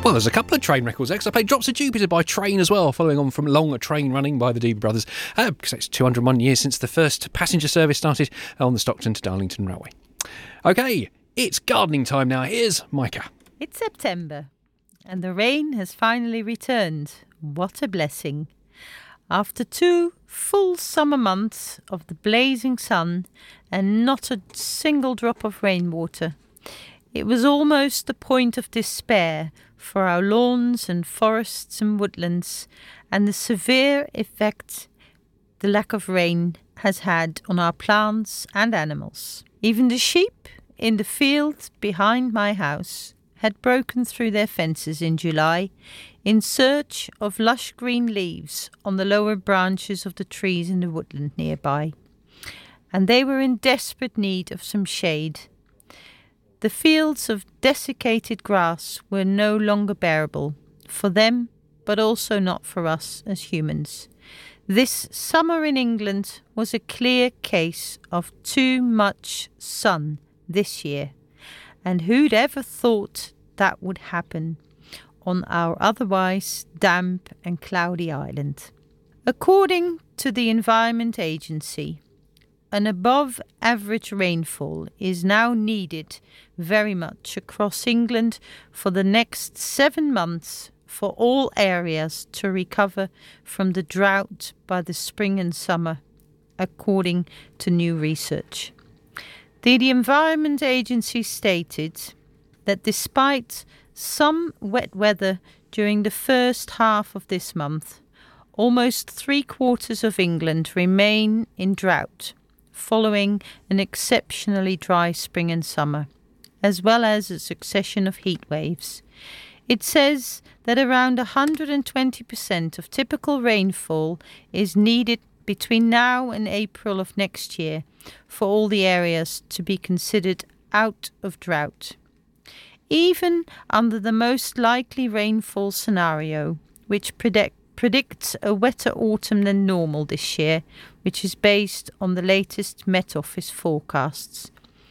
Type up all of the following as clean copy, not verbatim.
Well, there's a couple of Train records there, 'cause I played Drops of Jupiter by Train as well, following on from Long Train Running by the Doobie Brothers, because it's 201 years since the first passenger service started on the Stockton to Darlington Railway. OK, it's gardening time now. Here's Micah. It's September, and the rain has finally returned. What a blessing. After 2 full summer months of the blazing sun and not a single drop of rainwater, it was almost the point of despair for our lawns and forests and woodlands, and the severe effect the lack of rain has had on our plants and animals. Even the sheep in the field behind my house had broken through their fences in July in search of lush green leaves on the lower branches of the trees in the woodland nearby, and they were in desperate need of some shade. The fields of desiccated grass were no longer bearable for them, but also not for us as humans. This summer in England was a clear case of too much sun this year, and who'd ever thought that would happen on our otherwise damp and cloudy island? According to the Environment Agency, an above-average rainfall is now needed very much across England for the next 7 months for all areas to recover from the drought by the spring and summer, according to new research. The Environment Agency stated that despite some wet weather during the first half of this month, almost 3/4 of England remain in drought, following an exceptionally dry spring and summer, as well as a succession of heat waves. It says that around 120% of typical rainfall is needed between now and April of next year for all the areas to be considered out of drought. Even under the most likely rainfall scenario, which predicts a wetter autumn than normal this year, which is based on the latest Met Office forecasts.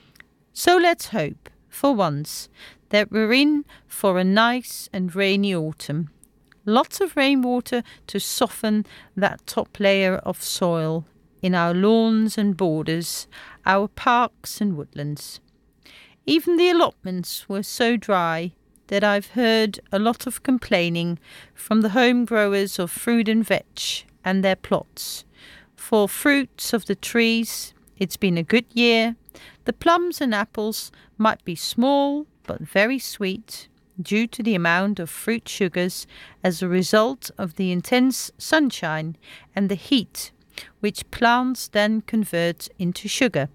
So let's hope, for once, that we're in for a nice and rainy autumn. Lots of rainwater to soften that top layer of soil in our lawns and borders, our parks and woodlands. Even the allotments were so dry that I've heard a lot of complaining from the home growers of fruit and veg and their plots. For fruits of the trees, it's been a good year. The plums and apples might be small but very sweet due to the amount of fruit sugars as a result of the intense sunshine and the heat, which plants then convert into sugar.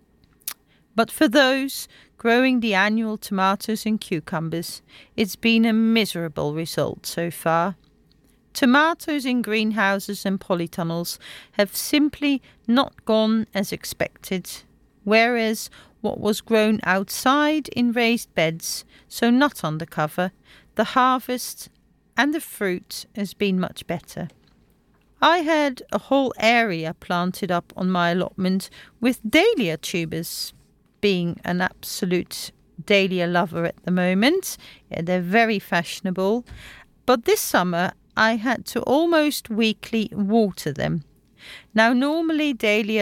But for those growing the annual tomatoes and cucumbers, it's been a miserable result so far. Tomatoes in greenhouses and polytunnels have simply not gone as expected, whereas what was grown outside in raised beds, so not under cover, the harvest and the fruit has been much better. I had a whole area planted up on my allotment with dahlia tubers. Being an absolute dahlia lover at the moment, they're very fashionable, but this summer I had to almost weekly water them. Now normally dahlia